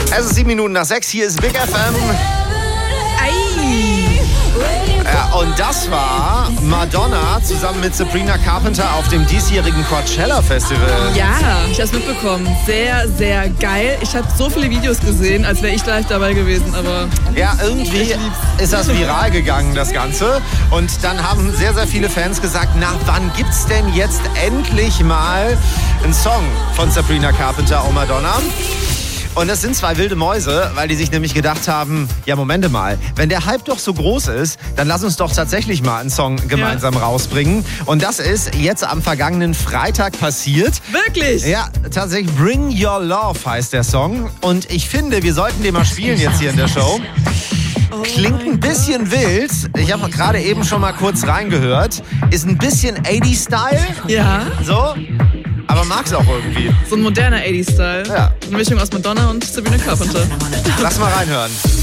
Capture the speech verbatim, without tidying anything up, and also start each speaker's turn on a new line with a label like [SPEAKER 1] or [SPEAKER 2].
[SPEAKER 1] Es ist sieben Minuten nach sechs, hier ist Big F M.
[SPEAKER 2] Ei.
[SPEAKER 1] Ja, und das war Madonna zusammen mit Sabrina Carpenter auf dem diesjährigen Coachella Festival.
[SPEAKER 2] Ja, ich hab's mitbekommen. Sehr, sehr geil. Ich habe so viele Videos gesehen, als wäre ich live dabei gewesen, aber...
[SPEAKER 1] Ja, irgendwie ist das viral gegangen, das Ganze. Und dann haben sehr, sehr viele Fans gesagt, na, wann gibt's denn jetzt endlich mal einen Song von Sabrina Carpenter und Madonna? Und das sind zwei wilde Mäuse, weil die sich nämlich gedacht haben, ja, Momente mal, wenn der Hype doch so groß ist, dann lass uns doch tatsächlich mal einen Song gemeinsam ja. rausbringen. Und das ist jetzt am vergangenen Freitag passiert.
[SPEAKER 2] Wirklich?
[SPEAKER 1] Ja, tatsächlich Bring Your Love heißt der Song. Und ich finde, wir sollten den mal spielen jetzt hier in der Show. Klingt ein bisschen wild. Ich habe gerade eben schon mal kurz reingehört. Ist ein bisschen achtziger-Style.
[SPEAKER 2] Ja.
[SPEAKER 1] So. Aber mag's auch irgendwie.
[SPEAKER 2] So ein moderner achtziger-Style.
[SPEAKER 1] Ja.
[SPEAKER 2] Eine Mischung aus Madonna und Sabrina Carpenter.
[SPEAKER 1] Lass mal reinhören.